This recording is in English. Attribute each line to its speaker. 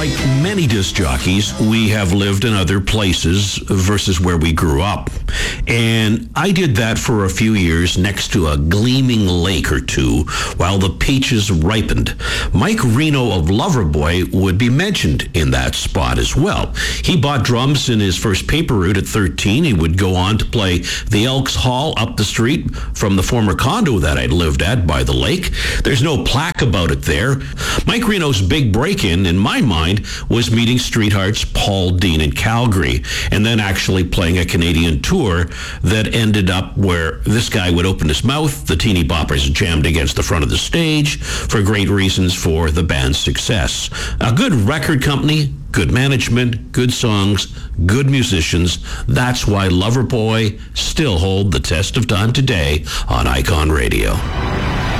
Speaker 1: Like many disc jockeys, we have lived in other places versus where we grew up. And I did that for a few years next to a gleaming lake or two while the peaches ripened. Mike Reno of Loverboy would be mentioned in that spot as well. He bought drums in his first paper route at 13. He would go on to play the Elks Hall up the street from the former condo that I'd lived at by the lake. There's no plaque about it there. Mike Reno's big break-in my mind, was meeting Streetheart's Paul Dean in Calgary, and then actually playing a Canadian tour that ended up where this guy would open his mouth, the teeny boppers jammed against the front of the stage for great reasons for the band's success. A good record company, good management, good songs, good musicians. That's why Loverboy still hold the test of time today on Icon Radio.